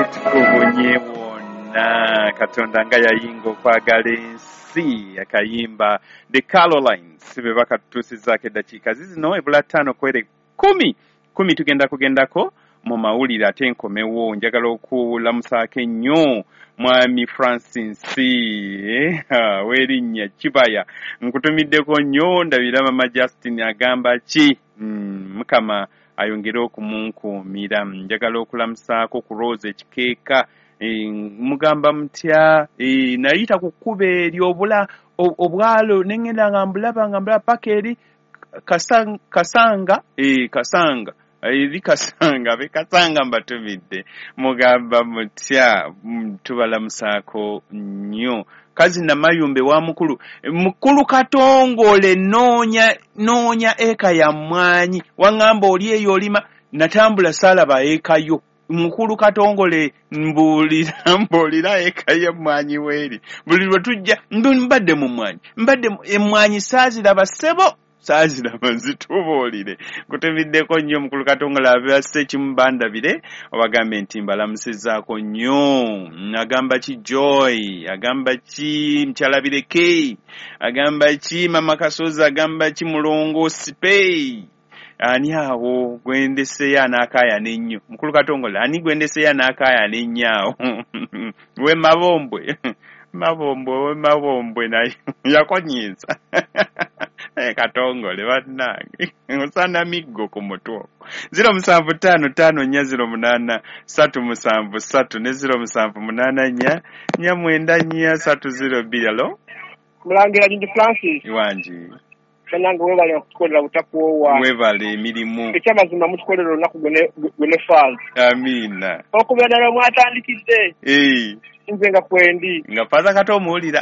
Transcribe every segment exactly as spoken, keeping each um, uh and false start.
tukubonye wonna Katonda nga yayingo kwagala ensi akayimba The Carolines be bakatusizaako eddakiika zizino ebula ttaano kwere kumi kumi tugenda kugendako mu mawulire ate enkomewo njagala okulamusaako ennyo mwami Francis eh, werinnya Kibaya nkutumiddeko nnyo ndabira mama Justin agamba ki mm, mukama ayongere okumunkuumira njagala okulamusaako ku Rose ekikeeka e, mugamba mutya e, nayita ku kkuba eri obula obwalo nengenda nga mbulaba nga mbulaba paka eri kasanga kasanga e, kasanga eri kasanga be kasanga mbatumidde mugamba mutya tubalamusaako nnyo kazi na mayumbe wa mukulu mukulu Katongole noonya noonya eka ya mwanyi wangamba oli eyo olima natambula salaba eka yo mukulu Katongole mbulira mbulira eka ya mwanyi weri buli lwetujja mbadde mu mwanyi mbadde emwanyi saaziraba ssebo saaziraba nzitubuulire kutumiddeko nnyo mukulu Katongole abasse kimbandabire obagambe nti mbalamusizaako nnyo agamba ki Joy agamba ki Mkyalabireke agamba ki Mama Kasozi agamba ki Mulongo Sipei ani awo gwendeseyo anaakaayana ennyo mukulu Katongole ani gwendeseyo anaakaayana ennyo awo we mabombwe mabombwe we mabombwe naye yakonyiza Katongole bannange osana miggo ku mutwe zero musanvu ttaano ttaano nnya zero munaana ssatu musanvu ssatu ne zero musanvu munaana nnya nnya mwenda nnya ssatu zero bbiri alo Mulangira Jindi Francis wangi bannange webale okutukolera butakuwoowa webale emirimu ekyamazima mutukolera olunaku gwene faal amiina okubeera ddala mwatandikidde ee nze nga kwendi nga faaza kati omuwulira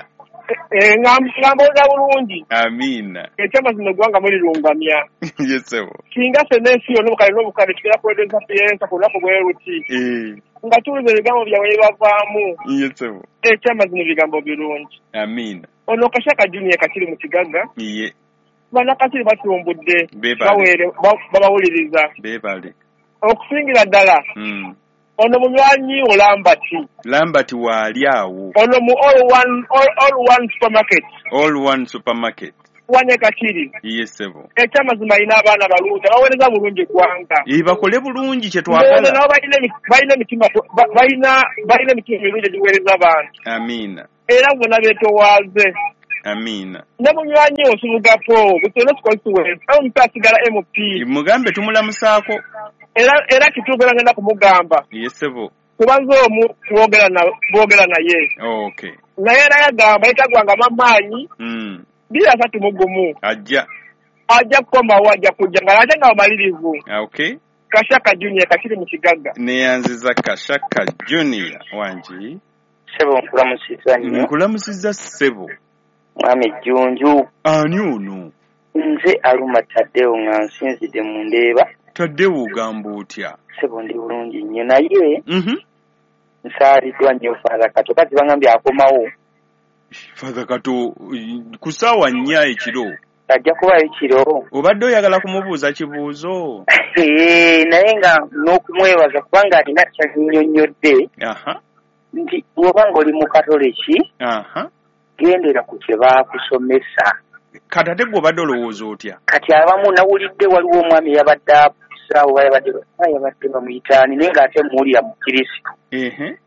ngambooza bulungi amiina ekyamazima eggwanga mulirungamya yesebo singa ffenna ensi yonna obukale n'obukale tukera kuweereza piyensa ku lunaku bwe luti nga tuwuliza ebigambo byabwe bibavaamu yesebo ekyamazima ebigambo birungi amiina ono Kashaka Junior kakiri mu kigaga ye bannakasiri batumbudde bawere babawuliriza beebale okusingira ddala ono munywanyi o Lambati Lambati waali awo ono mu all one all, all one supermarket all one supermarket wanye kakiri yesebo ekyamazima alina abaana balungi baweereza bulungi eggwanga bakole bulungi kye twagala nabo balina emitima balina balina emitima mirungi egiweereza abantu amiina era bonna beetowaaze amiina ne munywanyi osubugapo butone constituency omuntu asigala M P mugambe tumulamusaako era era kitugera ngenda kumugamba yesebo kubanza omu bwogera na bwogera naye okay naye era yagamba etagwanga mamaanyi mm bila asatu mugumu ajja ajja kukomawo ajja kujja nga ate nga bamalirivu okay Kashaka Junior kakiri mu kigaga neyanziza Kashaka Junior wangi sebo nkulamusiza nnyo nkulamusiza sebo mwami Jjunju ani ono nze Aluma Taddeo nga nsinzidde mu Ndeeba Taddeo ogamba otya sebo ndi bulungi nnyo naye mhm nsaaliddwa nnyo Father Kato kati bangambye akomawo Father Kato kusaawa nnya ekiro ajja kubayo ekiro obadde oyagala kumubuuza kibuuzo naye nga n'okumwebaza kubanga alina kyannyonnyodde aha nti bw'obanga oli mu Katoliki aha gendera ku kye baakusomesa kati ate gwe obadde olowooza otya kati abamu nawulidde waliwo omwami yabadde apusa oba yabadde yabadde bamuyitaani naye ng'ate muwulira mu Kristo ehe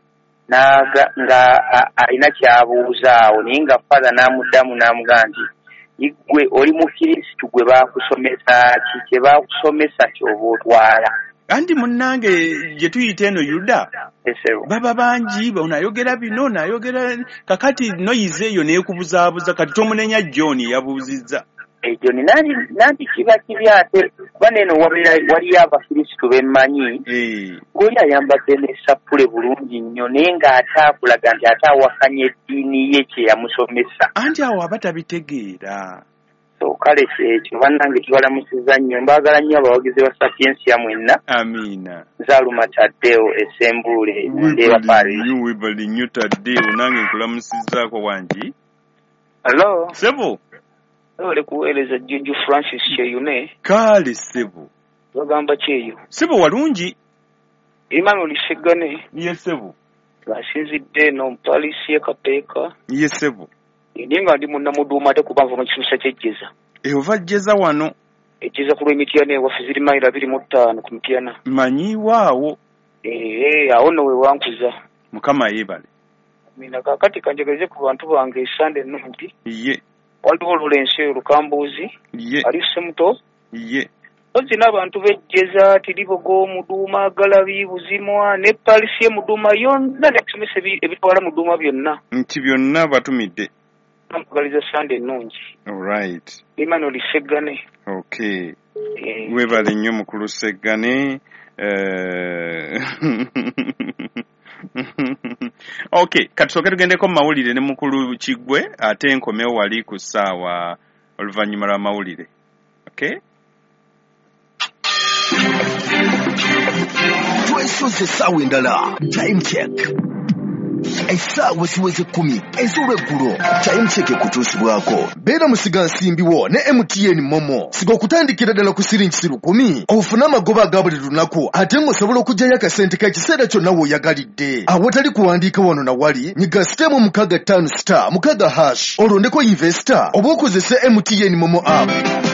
naga nga alina kyabuuza awo naye nga Father n'amuddamu n'amugaa nti igwe oli mu Kristo gwe baakusomesa ki kye baakusomesa ky'oba otwala andi munnange gye tuyita eno Yuda baba bangi onayogera bino nayogera kakati noyize eyo neekubuzaabuza kati tomunenya John yabuuzizza ekyo nani nanti kiba kibi ate baneno waliyo abakristo bemmanyi ng'oli ayambadde n'essapule bulungi nnyo naye ng'ate akulaga nti ate awakanya eddiini ye kye yamusomesa anti awo aba tabitegeera so kale ekyo bannange tubalamusiza nnyo mbaagala nnyo abawagizi ba sapiensia mwenna amiina Zaaluma Taddeo essembuule Ndeeba Paris webali nnyo Taddeo nange nkulamusizaako wangi Hello sebo ole kuweereza Jjunju Francis Kyeyune kale sebo bagamba kyeyo sebo walungi Emmanuel Segane. Yesebu. Basinzidde no Mpalisi Kapeeka. Yesebu. Ninga ndi munna muduma te kubanva mu kirusa kyejjeza. E ova jjeza wano. Ejjeza ku lw'emityana ewaffe ziri mayiro abiri mu ttaano ku mityana. Manyi waawo. Eh, awo nno we wankuza. Mukama yeebale. Mina kakati kanjegeze ku bantu bange esande ennungi. Ye. Waliwo Lawrence Lukambuzi. Ye. Ali Semuto. Ye. Ozi n'abantu bejjeza tiribogo Muduuma Galabi Buzimwa ne Palisi Muduuma yonna n'ekusomesa ebitwala Muduuma byonna. Nti byonna batumidde. Ampagaliza sande ennungi. All right. Emmanuel Segane. Okay. Eh. Webale nnyo mukulu Segane. Uh... Okay, katusoke tugendeko mu mawulire ne mukulu Kigwe ate nkomewo wali ku ssaawa oluvannyuma lwa mawulire. Okay? Twesoze essaawa endala. Time check. Essaawa ziweze kkumi ez'olweggulo. Time check ekutuusibwako. Beera musiga nsimbiwo ne M T N Momo. Siga okutandikira ddala ku siringi lukumi. Ofuna amagoba aga buli lunaku ate ng'osobola okuggyayo akasente k'ekiseera kyonna w'oyagalidde. Awatali kuwandiika wano na wali nyiga sitemu mukaaga ttaano star mukaaga hash olondeko investor oba okozese M T N Momo app.